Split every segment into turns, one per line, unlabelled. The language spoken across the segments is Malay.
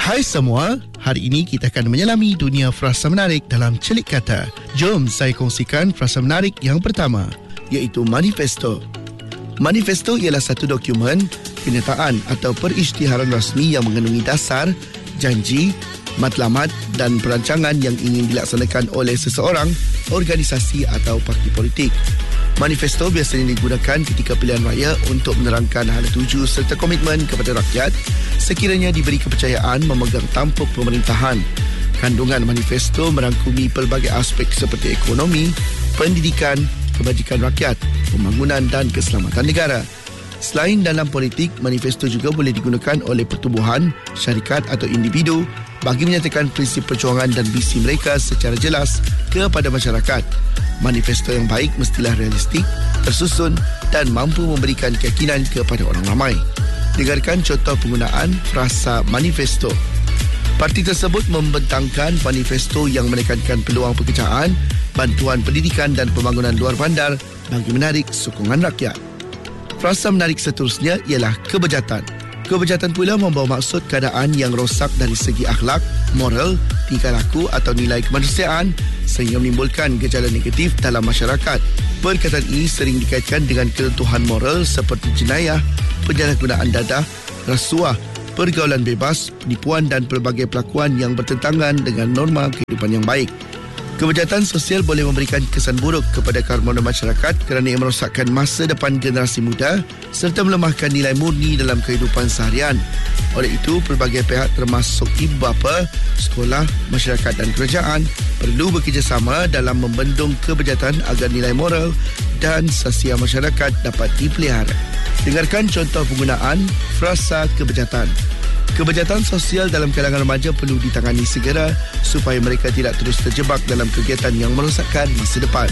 Hai semua, hari ini kita akan menyelami dunia frasa menarik dalam Celik Kata. Jom saya kongsikan frasa menarik yang pertama, iaitu manifesto. Manifesto ialah satu dokumen, kenyataan atau perisytiharan rasmi yang mengandungi dasar, janji, matlamat dan perancangan yang ingin dilaksanakan oleh seseorang, organisasi atau parti politik. Manifesto biasanya digunakan ketika pilihan raya untuk menerangkan hala tuju serta komitmen kepada rakyat sekiranya diberi kepercayaan memegang tampuk pemerintahan. Kandungan manifesto merangkumi pelbagai aspek seperti ekonomi, pendidikan, kebajikan rakyat, pembangunan dan keselamatan negara. Selain dalam politik, manifesto juga boleh digunakan oleh pertubuhan, syarikat atau individu bagi menyatakan prinsip perjuangan dan visi mereka secara jelas kepada masyarakat. Manifesto yang baik mestilah realistik, tersusun dan mampu memberikan keyakinan kepada orang ramai. Dengarkan contoh penggunaan frasa manifesto. Parti tersebut membentangkan manifesto yang menekankan peluang pekerjaan, bantuan pendidikan dan pembangunan luar bandar bagi menarik sokongan rakyat. Frasa menarik seterusnya ialah kebejatan. Kebejatan pula membawa maksud keadaan yang rosak dari segi akhlak, moral, tingkah laku atau nilai kemanusiaan sehingga menimbulkan gejala negatif dalam masyarakat. Perkataan ini sering dikaitkan dengan kelentuhan moral seperti jenayah, penyalahgunaan dadah, rasuah, pergaulan bebas, penipuan dan pelbagai pelakuan yang bertentangan dengan norma kehidupan yang baik. Kebejatan sosial boleh memberikan kesan buruk kepada keharmonian masyarakat kerana ia merosakkan masa depan generasi muda serta melemahkan nilai murni dalam kehidupan seharian. Oleh itu, pelbagai pihak termasuk ibu bapa, sekolah, masyarakat dan kerajaan perlu bekerjasama dalam membendung kebejatan agar nilai moral dan sasial masyarakat dapat dipelihara. Dengarkan contoh penggunaan frasa kebejatan. Kebejatan sosial dalam kalangan remaja perlu ditangani segera supaya mereka tidak terus terjebak dalam kegiatan yang merosakkan masa depan.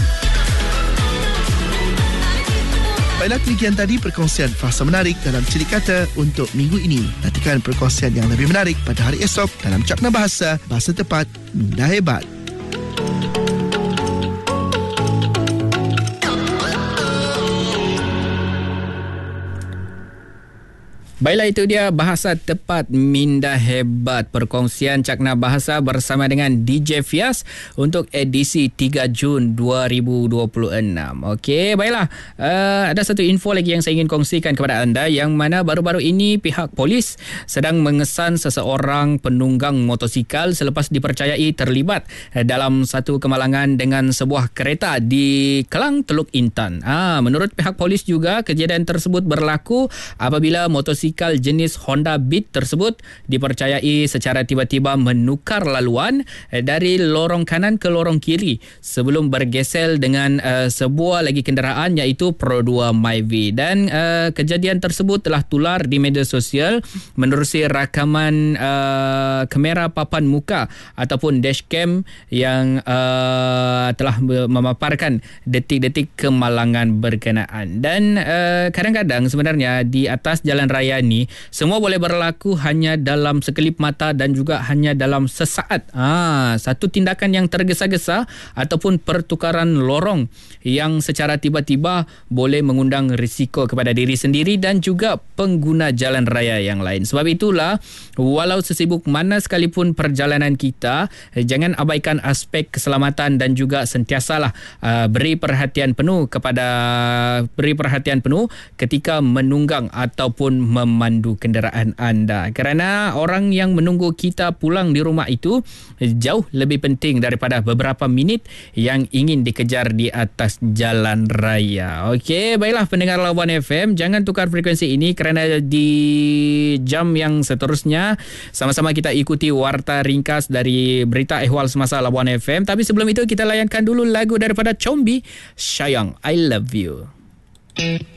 Baiklah, demikian tadi perkongsian frasa menarik dalam Celik Kata untuk minggu ini. Nantikan perkongsian yang lebih menarik pada hari esok dalam Cakna Bahasa, Bahasa Tepat, Minda Hebat.
Baiklah, itu dia Bahasa Tepat Minda Hebat, perkongsian Cakna Bahasa bersama dengan DJ Fias untuk edisi 3 Jun 2026. Okey, baiklah. Ada satu info lagi yang saya ingin kongsikan kepada anda, yang mana baru-baru ini pihak polis sedang mengesan seseorang penunggang motosikal selepas dipercayai terlibat dalam satu kemalangan dengan sebuah kereta di Kelang Teluk Intan. Menurut pihak polis juga, kejadian tersebut berlaku apabila motosikal jenis Honda Beat tersebut dipercayai secara tiba-tiba menukar laluan dari lorong kanan ke lorong kiri sebelum bergesel dengan sebuah lagi kenderaan iaitu Pro 2 Myvi, dan kejadian tersebut telah tular di media sosial menerusi rakaman kamera papan muka ataupun dashcam yang telah memaparkan detik-detik kemalangan berkenaan. Dan kadang-kadang sebenarnya di atas jalan raya ni semua boleh berlaku hanya dalam sekelip mata dan juga hanya dalam sesaat. Satu tindakan yang tergesa-gesa ataupun pertukaran lorong yang secara tiba-tiba boleh mengundang risiko kepada diri sendiri dan juga pengguna jalan raya yang lain. Sebab itulah, walau sesibuk mana sekalipun perjalanan kita, jangan abaikan aspek keselamatan dan juga sentiasalah beri perhatian penuh ketika menunggang ataupun memandu kenderaan anda, kerana orang yang menunggu kita pulang di rumah itu jauh lebih penting daripada beberapa minit yang ingin dikejar di atas jalan raya. Okey, baiklah pendengar Labuan FM, jangan tukar frekuensi ini kerana di jam yang seterusnya sama-sama kita ikuti warta ringkas dari berita ehwal semasa Labuan FM. Tapi sebelum itu kita layankan dulu lagu daripada Combi, Sayang I Love You.